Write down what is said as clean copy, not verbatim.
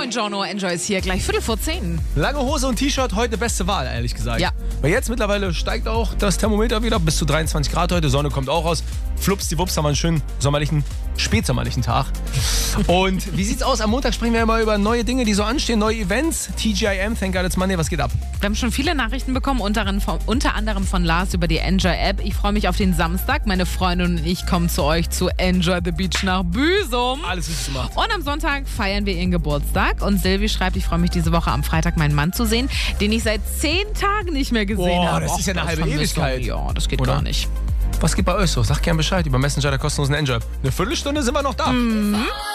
Buongiorno, Enjoy ist hier, gleich 10:15. Lange Hose und T-Shirt, heute beste Wahl, ehrlich gesagt. Ja. Weil jetzt mittlerweile steigt auch das Thermometer wieder bis zu 23 Grad heute. Sonne kommt auch raus. Flupsdiwups haben wir einen schönen spätsommerlichen Tag. Und wie sieht's aus? Am Montag sprechen wir immer über neue Dinge, die so anstehen, neue Events. TGIM, Thank God It's Monday, was geht ab? Wir haben schon viele Nachrichten bekommen, unter anderem von Lars über die Enjoy-App. Ich freue mich auf den Samstag. Meine Freundin und ich kommen zu euch zu Enjoy the Beach nach Büsum. Alles richtig gemacht. Und am Sonntag feiern wir ihren Geburtstag. Und Silvi schreibt, ich freue mich diese Woche am Freitag, meinen Mann zu sehen, den ich seit 10 Tagen nicht mehr gesehen habe. Das ist ja eine halbe Vermissung. Ewigkeit. Ja, das geht Oder? gar nicht. Was geht bei euch so? Sagt gern Bescheid über Messenger der kostenlosen Enjoy. Eine Viertelstunde sind wir noch da.